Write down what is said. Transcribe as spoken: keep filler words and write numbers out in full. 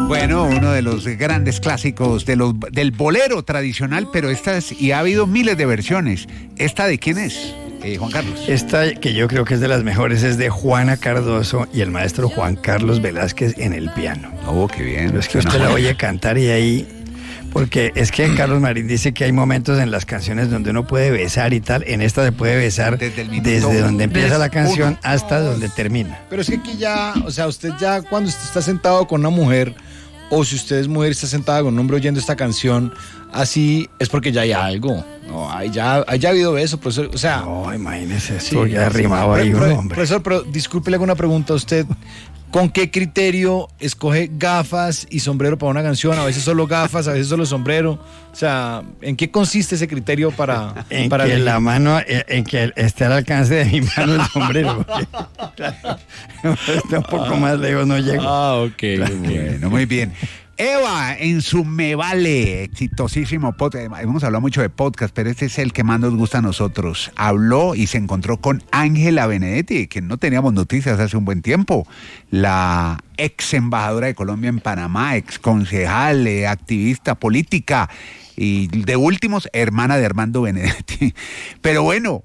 Bueno, uno de los grandes clásicos de los, del bolero tradicional, pero esta es, y ha habido miles de versiones. ¿Esta de quién es, eh, Juan Carlos? Esta, que yo creo que es de las mejores, es de Juana Cardoso y el maestro Juan Carlos Velázquez en el piano. Oh, qué bien. Pero es que usted la oye cantar y ahí... Porque es que Carlos Marín dice que hay momentos en las canciones donde uno puede besar y tal. En esta se puede besar desde, el desde donde empieza la canción uno. hasta donde termina. Pero es que aquí ya, o sea, usted ya cuando usted está sentado con una mujer, o si usted es mujer y está sentada con un hombre oyendo esta canción, así es porque ya hay algo. No, hay ya, hay ya habido beso, profesor. O sea. No, imagínese esto, sí, ya arrimado ahí un hombre. Profesor, pero disculpe, le hago una pregunta a usted. ¿Con qué criterio escoge gafas y sombrero para una canción? A veces solo gafas, a veces solo sombrero. O sea, ¿en qué consiste ese criterio para...? En para que el... la mano, en que esté al alcance de mi mano el sombrero. Claro, está un poco más lejos, no llego. Ah, ok. Claro, bueno, muy bien. Eva, en su Me Vale, exitosísimo podcast, hemos hablado mucho de podcast, pero este es el que más nos gusta a nosotros. Habló y se encontró con Ángela Benedetti, que no teníamos noticias hace un buen tiempo, la ex embajadora de Colombia en Panamá, ex concejal, eh, activista política y de últimos, hermana de Armando Benedetti. Pero bueno,